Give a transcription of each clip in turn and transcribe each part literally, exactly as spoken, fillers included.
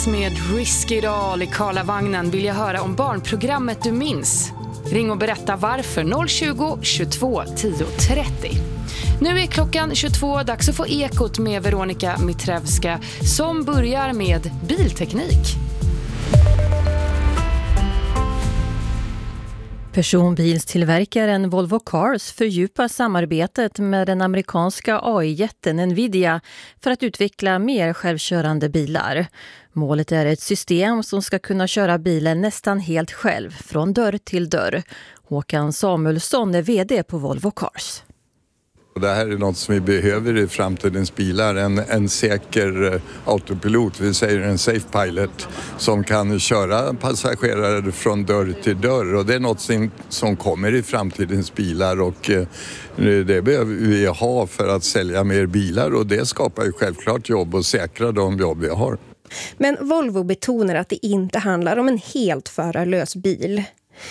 Med Risky Doll i Karlavagnen vill jag höra om barnprogrammet du minns. Ring och berätta varför noll tjugo, tjugotvå, tio trettio. Nu är klockan tjugotvå, dags att få ekot med Veronica Mitrevska som börjar med bilteknik. Personbilstillverkaren Volvo Cars fördjupar samarbetet med den amerikanska A I-jätten Nvidia för att utveckla mer självkörande bilar. Målet är ett system som ska kunna köra bilen nästan helt själv, från dörr till dörr. Håkan Samuelsson är vd på Volvo Cars. Det här är något som vi behöver i framtidens bilar, en, en säker autopilot, vi säger en safe pilot, som kan köra passagerare från dörr till dörr, och det är något som, som kommer i framtidens bilar, och eh, det behöver vi ha för att sälja mer bilar, och det skapar ju självklart jobb och säkra de jobb vi har. Men Volvo betonar att det inte handlar om en helt förarlös bil.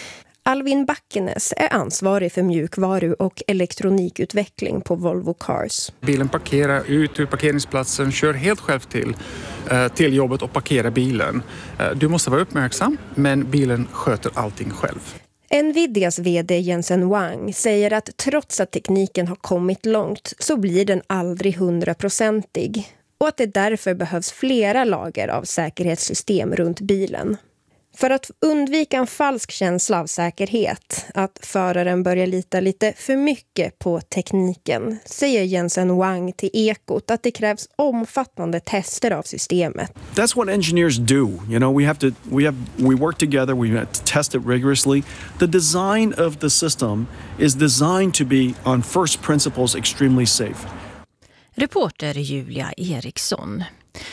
Alvin Backenes är ansvarig för mjukvaru- och elektronikutveckling på Volvo Cars. Bilen parkerar ut ur parkeringsplatsen, kör helt själv till, till jobbet och parkerar bilen. Du måste vara uppmärksam, men bilen sköter allting själv. Nvidias vd Jensen Huang säger att trots att tekniken har kommit långt så blir den aldrig hundraprocentig. Och att det därför behövs flera lager av säkerhetssystem runt bilen. För att undvika en falsk känsla av säkerhet, att föraren börjar lita lite för mycket på tekniken, säger Jensen Huang till Ekot att det krävs omfattande tester av systemet. That's what engineers do. You know, we have to we have we work together, we have to test it rigorously. The design of the system is designed to be on first principles extremely safe. Reporter Julia Eriksson.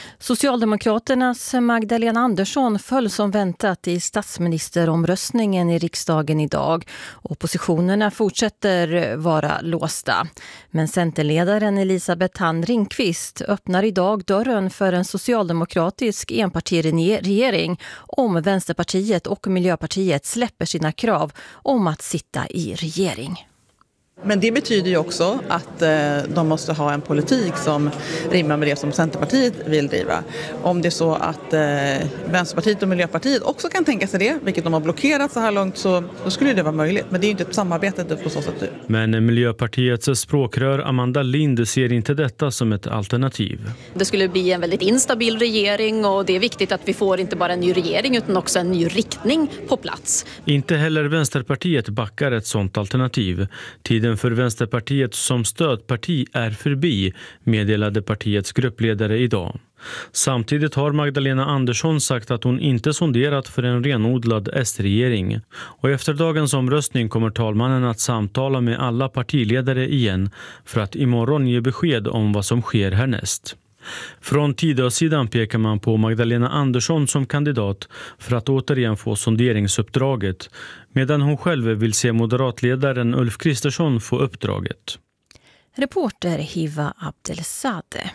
Socialdemokraternas Magdalena Andersson föll som väntat i statsministeromröstningen i riksdagen idag. Oppositionerna fortsätter vara låsta. Men centerledaren Elisabeth Thand Ringqvist öppnar idag dörren för en socialdemokratisk enpartiregering om Vänsterpartiet och Miljöpartiet släpper sina krav om att sitta i regering. Men det betyder ju också att eh, de måste ha en politik som rimmar med det som Centerpartiet vill driva. Om det är så att eh, Vänsterpartiet och Miljöpartiet också kan tänka sig det, vilket de har blockerat så här långt, så då skulle det vara möjligt. Men det är ju inte ett samarbete på så sätt. Men Miljöpartiets språkrör Amanda Lind ser inte detta som ett alternativ. Det skulle bli en väldigt instabil regering, och det är viktigt att vi får inte bara en ny regering utan också en ny riktning på plats. Inte heller Vänsterpartiet backar ett sådant alternativ. Tiden för Vänsterpartiet som stödparti är förbi, meddelade partiets gruppledare idag. Samtidigt har Magdalena Andersson sagt att hon inte sonderat för en renodlad S-regering. Och efter dagens omröstning kommer talmannen att samtala med alla partiledare igen för att imorgon ge besked om vad som sker härnäst. Från Tidösidan pekar man på Magdalena Andersson som kandidat för att återigen få sonderingsuppdraget, medan hon själv vill se moderatledaren Ulf Kristersson få uppdraget. Reporter Hiva Abdelsade.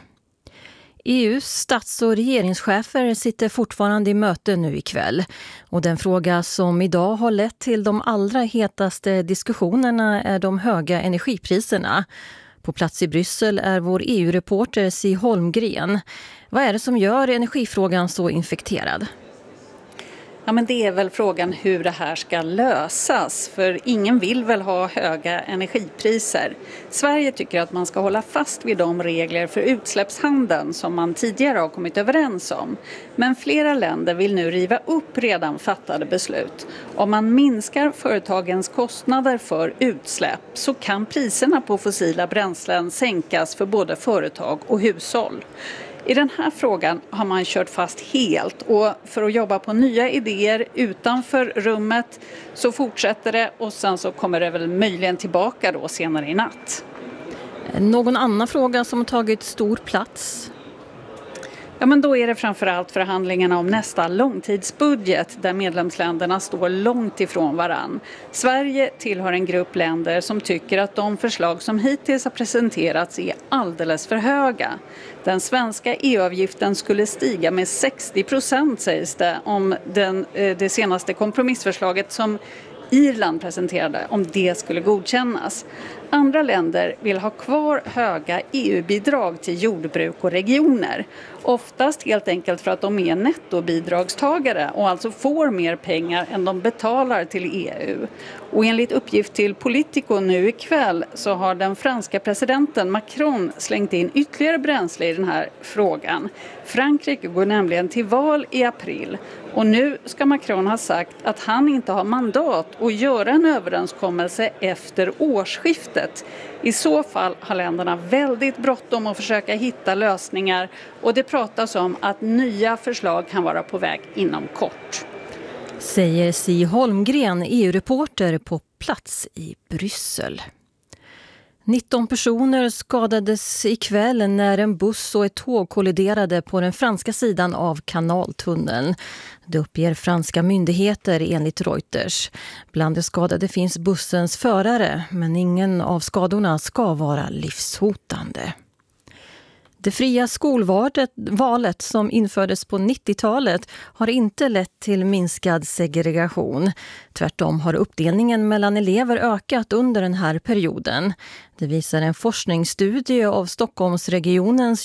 E U:s stats- och regeringschefer sitter fortfarande i möte nu ikväll. Och den fråga som idag har lett till de allra hetaste diskussionerna är de höga energipriserna. På plats i Bryssel är vår E U-reporter Si Holmgren. Vad är det som gör energifrågan så infekterad? Ja, men det är väl frågan hur det här ska lösas, för ingen vill väl ha höga energipriser. Sverige tycker att man ska hålla fast vid de regler för utsläppshandeln som man tidigare har kommit överens om. Men flera länder vill nu riva upp redan fattade beslut. Om man minskar företagens kostnader för utsläpp så kan priserna på fossila bränslen sänkas för både företag och hushåll. I den här frågan har man kört fast helt, och för att jobba på nya idéer utanför rummet så fortsätter det, och sen så kommer det väl möjligen tillbaka då senare i natt. Någon annan fråga som har tagit stor plats? Ja, men då är det framförallt förhandlingarna om nästa långtidsbudget där medlemsländerna står långt ifrån varann. Sverige tillhör en grupp länder som tycker att de förslag som hittills har presenterats är alldeles för höga. Den svenska E U-avgiften skulle stiga med sextio procent sägs det om den, det senaste kompromissförslaget som Irland presenterade, om det skulle godkännas. Andra länder vill ha kvar höga E U-bidrag till jordbruk och regioner. Oftast helt enkelt för att de är nettobidragstagare och alltså får mer pengar än de betalar till E U. Och enligt uppgift till Politico nu ikväll så har den franska presidenten Macron slängt in ytterligare bränsle i den här frågan. Frankrike går nämligen till val i april och nu ska Macron ha sagt att han inte har mandat att göra en överenskommelse efter årsskiftet. I så fall har länderna väldigt bråttom att försöka hitta lösningar och det pratas om att nya förslag kan vara på väg inom kort. Säger Si Holmgren, E U-reporter på plats i Bryssel. nitton personer skadades ikväll när en buss och ett tåg kolliderade på den franska sidan av kanaltunneln. Det uppger franska myndigheter enligt Reuters. Bland de skadade finns bussens förare, men ingen av skadorna ska vara livshotande. Det fria skolvalet som infördes på nittiotalet har inte lett till minskad segregation. Tvärtom har uppdelningen mellan elever ökat under den här perioden. Det visar en forskningsstudie av Stockholmsregionens